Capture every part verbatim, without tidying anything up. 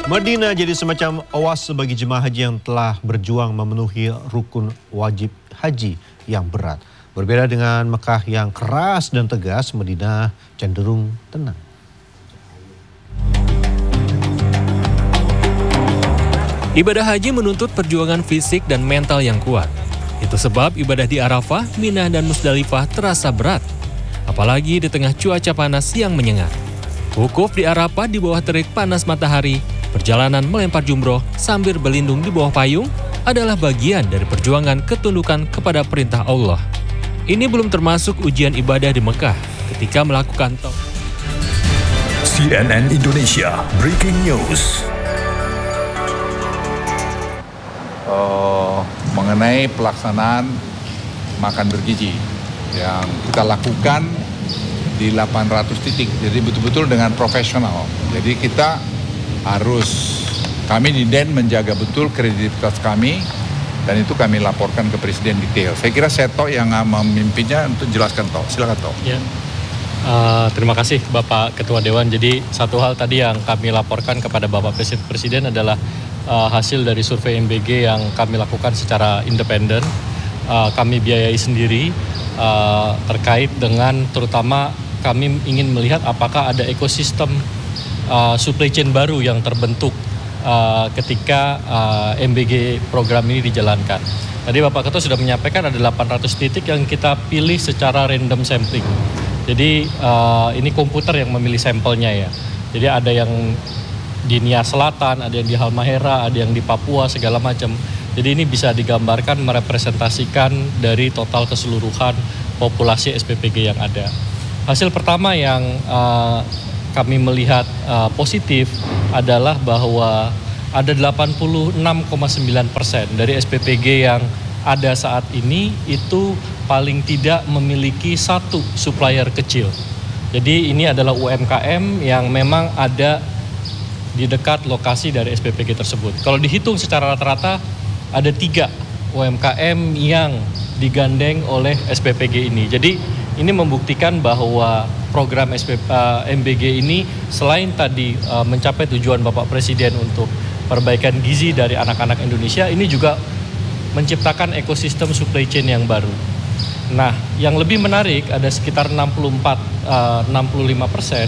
Madinah jadi semacam oase bagi jemaah haji yang telah berjuang memenuhi rukun wajib haji yang berat. Berbeda dengan Mekah yang keras dan tegas, Madinah cenderung tenang. Ibadah haji menuntut perjuangan fisik dan mental yang kuat. Itu sebab ibadah di Arafah, Minah, dan Musdalifah terasa berat. Apalagi di tengah cuaca panas yang menyengat. Wukuf di Arafah di bawah terik panas matahari, perjalanan melempar jumroh sambil berlindung di bawah payung adalah bagian dari perjuangan ketundukan kepada perintah Allah. Ini belum termasuk ujian ibadah di Mekah ketika melakukan tawaf. C N N Indonesia Breaking News. Uh, mengenai pelaksanaan makan bergizi yang kita lakukan di delapan ratus titik, jadi betul-betul dengan profesional. Jadi kita harus, kami di D E N menjaga betul kredibilitas kami, dan itu kami laporkan ke Presiden detail. Saya kira Seto yang memimpinnya untuk jelaskan, Toh. Silakan, Toh. Ya. Uh, terima kasih Bapak Ketua Dewan. Jadi satu hal tadi yang kami laporkan kepada Bapak Presiden adalah uh, hasil dari survei M B G yang kami lakukan secara independen. Uh, kami biayai sendiri uh, terkait dengan terutama kami ingin melihat apakah ada ekosistem Uh, supply chain baru yang terbentuk uh, ketika uh, M B G program ini dijalankan. Tadi Bapak Ketua sudah menyampaikan ada delapan ratus titik yang kita pilih secara random sampling. Jadi uh, ini komputer yang memilih sampelnya ya. Jadi ada yang di Nia Selatan, ada yang di Halmahera, ada yang di Papua, segala macam. Jadi ini bisa digambarkan merepresentasikan dari total keseluruhan populasi S P P G yang ada. Hasil pertama yang uh, kami melihat uh, positif adalah bahwa ada delapan puluh enam koma sembilan persen dari S P P G yang ada saat ini itu paling tidak memiliki satu supplier kecil. Jadi ini adalah U M K M yang memang ada di dekat lokasi dari S P P G tersebut. Kalau dihitung secara rata-rata ada tiga U M K M yang digandeng oleh S P P G ini. Jadi ini membuktikan bahwa program S P, uh, M B G ini selain tadi uh, mencapai tujuan Bapak Presiden untuk perbaikan gizi dari anak-anak Indonesia, ini juga menciptakan ekosistem supply chain yang baru. Nah, yang lebih menarik ada sekitar enam puluh empat sampai enam puluh lima persen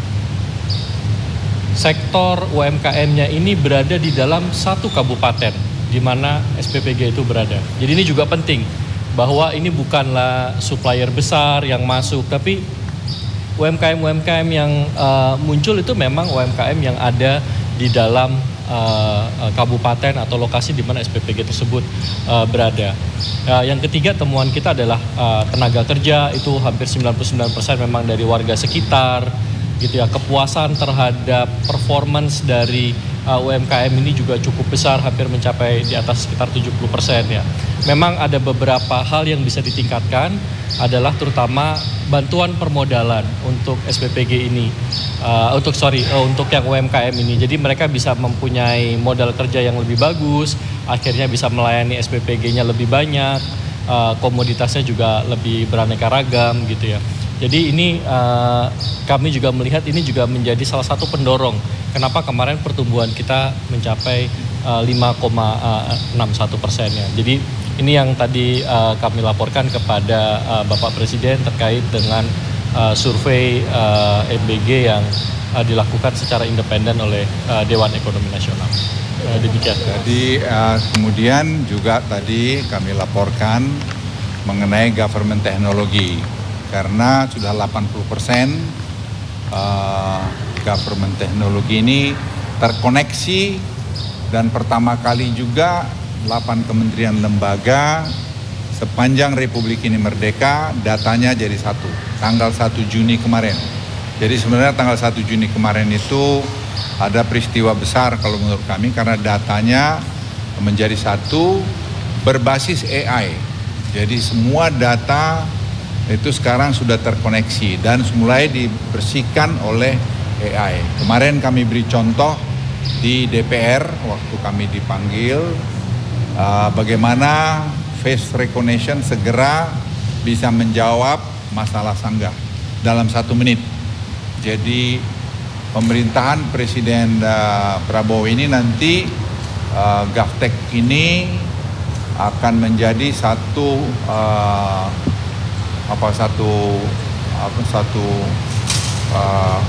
sektor U M K M-nya ini berada di dalam satu kabupaten di mana S P P G itu berada. Jadi ini juga penting bahwa ini bukanlah supplier besar yang masuk, tapi U M K M-U M K M yang uh, muncul itu memang U M K M yang ada di dalam uh, kabupaten atau lokasi di mana S P P G tersebut uh, berada. Uh, yang ketiga temuan kita adalah uh, tenaga kerja itu hampir sembilan puluh sembilan persen memang dari warga sekitar, gitu ya. Kepuasan terhadap performance dari uh, U M K M ini juga cukup besar, hampir mencapai di atas sekitar tujuh puluh persen ya. Memang ada beberapa hal yang bisa ditingkatkan, adalah terutama bantuan permodalan untuk S P P G ini, uh, untuk sorry uh, untuk yang U M K M ini. Jadi mereka bisa mempunyai modal kerja yang lebih bagus, akhirnya bisa melayani S P P G-nya lebih banyak, uh, komoditasnya juga lebih beraneka ragam gitu ya. Jadi ini uh, kami juga melihat ini juga menjadi salah satu pendorong kenapa kemarin pertumbuhan kita mencapai uh, lima koma enam satu persen ya. Jadi ini yang tadi uh, kami laporkan kepada uh, Bapak Presiden terkait dengan uh, survei uh, M B G yang uh, dilakukan secara independen oleh uh, Dewan Ekonomi Nasional. Uh, demikian. Jadi uh, kemudian juga tadi kami laporkan mengenai government teknologi, karena sudah delapan puluh persen uh, government teknologi ini terkoneksi, dan pertama kali juga delapan kementerian lembaga sepanjang Republik ini merdeka datanya jadi satu, tanggal satu Juni kemarin. Jadi sebenarnya tanggal satu Juni kemarin itu ada peristiwa besar kalau menurut kami, karena datanya menjadi satu berbasis A I. Jadi semua data itu sekarang sudah terkoneksi dan mulai dibersihkan oleh A I. Kemarin kami beri contoh di D P R waktu kami dipanggil, Uh, bagaimana face recognition segera bisa menjawab masalah sanggah dalam satu menit. Jadi pemerintahan Presiden uh, Prabowo ini nanti uh, GovTech ini akan menjadi satu uh, apa satu apa satu uh,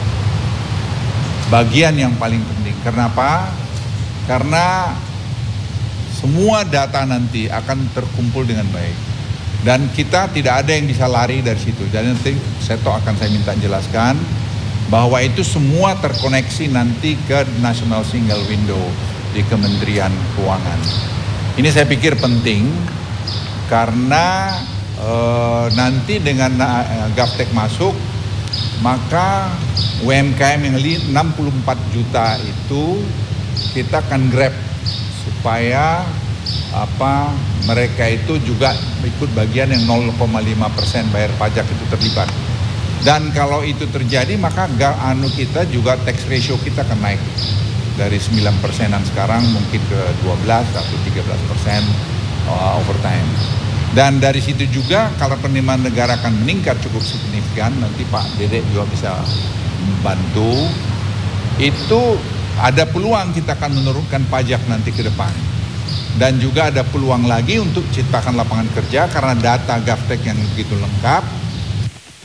bagian yang paling penting. Kenapa? Karena semua data nanti akan terkumpul dengan baik dan kita tidak ada yang bisa lari dari situ. Jadi nanti Seto akan saya minta jelaskan bahwa itu semua terkoneksi nanti ke National Single Window di Kementerian Keuangan. Ini saya pikir penting karena e, nanti dengan e, GovTech masuk, maka U M K M yang enam puluh empat juta itu kita akan grab supaya apa mereka itu juga ikut bagian yang nol koma lima persen bayar pajak itu terlibat. Dan kalau itu terjadi maka anu kita juga tax ratio kita akan naik dari sembilan persenan sekarang mungkin ke dua belas atau tiga belas persen uh, over time. Dan dari situ juga kalau penerimaan negara akan meningkat cukup signifikan, nanti Pak Dedek juga bisa membantu, itu ada peluang kita akan menurunkan pajak nanti ke depan. Dan juga ada peluang lagi untuk ciptakan lapangan kerja karena data GovTech yang begitu lengkap.